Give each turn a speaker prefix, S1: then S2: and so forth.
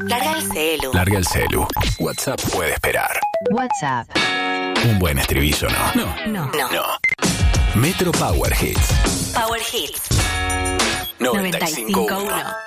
S1: Larga el celu.
S2: Larga el celu. WhatsApp puede esperar.
S1: WhatsApp.
S2: Un buen estribillo, ¿no?
S1: No.
S2: Metro Power Hits.
S1: Power Hits.
S2: 95.1.